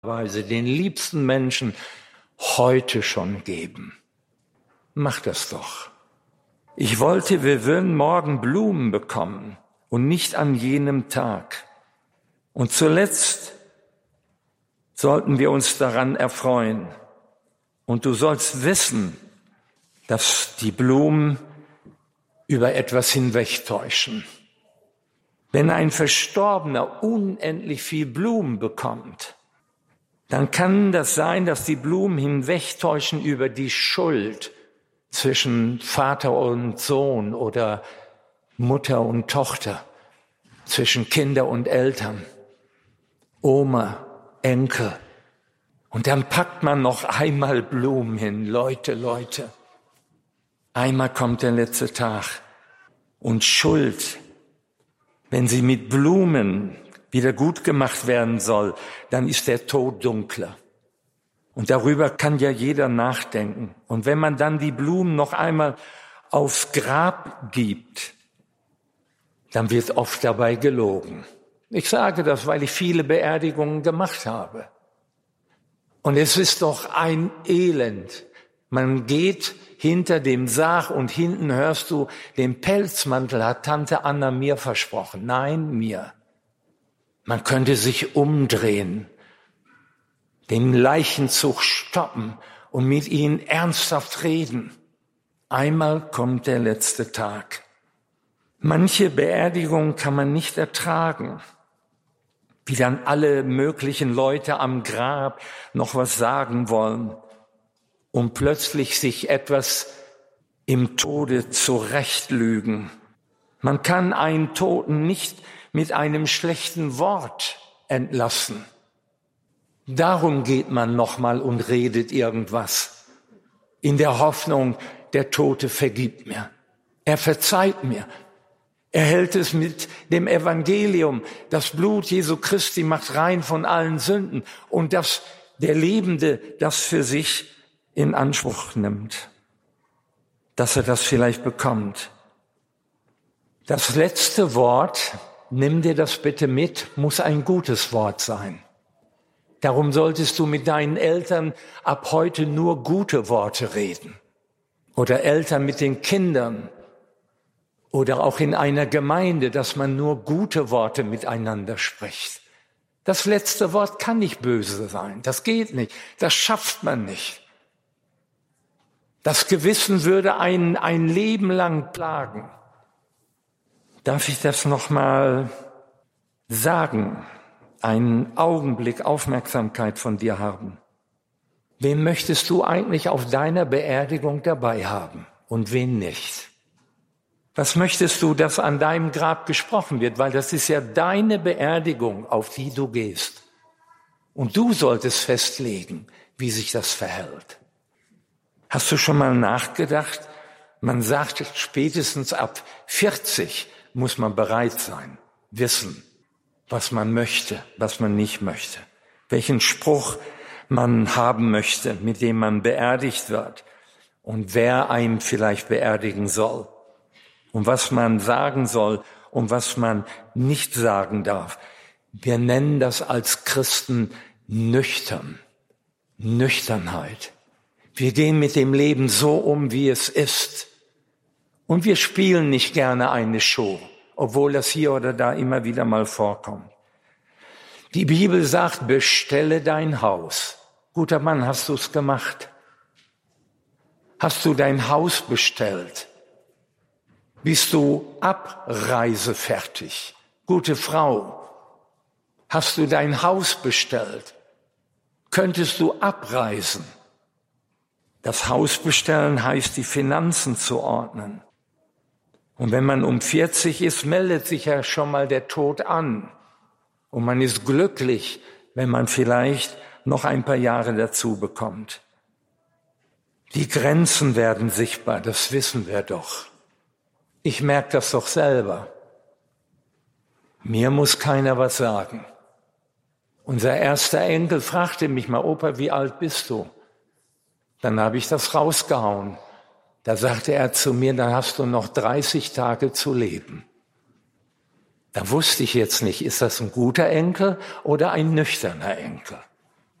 Weise den liebsten Menschen heute schon geben. Mach das doch. Ich wollte, wir würden morgen Blumen bekommen und nicht an jenem Tag. Und zuletzt sollten wir uns daran erfreuen. Und du sollst wissen, dass die Blumen über etwas hinwegtäuschen. Wenn ein Verstorbener unendlich viel Blumen bekommt, dann kann das sein, dass die Blumen hinwegtäuschen über die Schuld zwischen Vater und Sohn oder Mutter und Tochter, zwischen Kinder und Eltern, Oma, Enkel. Und dann packt man noch einmal Blumen hin. Leute, einmal kommt der letzte Tag. Und Schuld, wenn sie mit Blumen wieder gut gemacht werden soll, dann ist der Tod dunkler. Und darüber kann ja jeder nachdenken. Und wenn man dann die Blumen noch einmal aufs Grab gibt, dann wird oft dabei gelogen. Ich sage das, weil ich viele Beerdigungen gemacht habe. Und es ist doch ein Elend. Man geht hinter dem Sarg und hinten hörst du, den Pelzmantel hat Tante Anna mir versprochen. Nein, mir. Man könnte sich umdrehen, den Leichenzug stoppen und mit ihnen ernsthaft reden. Einmal kommt der letzte Tag. Manche Beerdigungen kann man nicht ertragen, wie dann alle möglichen Leute am Grab noch was sagen wollen und plötzlich sich etwas im Tode zurechtlügen. Man kann einen Toten nicht mit einem schlechten Wort entlassen. Darum geht man nochmal und redet irgendwas, in der Hoffnung, der Tote vergibt mir, er verzeiht mir. Er hält es mit dem Evangelium, das Blut Jesu Christi macht rein von allen Sünden und dass der Lebende das für sich in Anspruch nimmt, dass er das vielleicht bekommt. Das letzte Wort, nimm dir das bitte mit, muss ein gutes Wort sein. Darum solltest du mit deinen Eltern ab heute nur gute Worte reden. Oder Eltern mit den Kindern. Oder auch in einer Gemeinde, dass man nur gute Worte miteinander spricht. Das letzte Wort kann nicht böse sein. Das geht nicht. Das schafft man nicht. Das Gewissen würde einen ein Leben lang plagen. Darf ich das nochmal sagen? Einen Augenblick Aufmerksamkeit von dir haben. Wen möchtest du eigentlich auf deiner Beerdigung dabei haben und wen nicht? Was möchtest du, dass an deinem Grab gesprochen wird? Weil das ist ja deine Beerdigung, auf die du gehst. Und du solltest festlegen, wie sich das verhält. Hast du schon mal nachgedacht? Man sagt, spätestens ab 40 muss man bereit sein, wissen, was man möchte, was man nicht möchte, welchen Spruch man haben möchte, mit dem man beerdigt wird und wer einen vielleicht beerdigen soll und was man sagen soll und was man nicht sagen darf. Wir nennen das als Christen Nüchternheit. Wir gehen mit dem Leben so um, wie es ist. Und wir spielen nicht gerne eine Show, obwohl das hier oder da immer wieder mal vorkommt. Die Bibel sagt, bestelle dein Haus. Guter Mann, hast du es gemacht? Hast du dein Haus bestellt? Bist du abreisefertig? Gute Frau, hast du dein Haus bestellt? Könntest du abreisen? Das Haus bestellen heißt, die Finanzen zu ordnen. Und wenn man um 40 ist, meldet sich ja schon mal der Tod an. Und man ist glücklich, wenn man vielleicht noch ein paar Jahre dazu bekommt. Die Grenzen werden sichtbar, das wissen wir doch. Ich merke das doch selber. Mir muss keiner was sagen. Unser erster Enkel fragte mich mal, Opa, wie alt bist du? Dann habe ich das rausgehauen. Da sagte er zu mir, dann hast du noch 30 Tage zu leben. Da wusste ich jetzt nicht, ist das ein guter Enkel oder ein nüchterner Enkel?